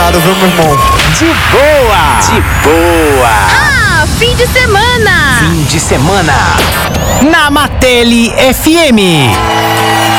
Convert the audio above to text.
obrigado, viu, meu irmão? De boa! De boa! Ah, fim de semana! Fim de semana na Matele FM.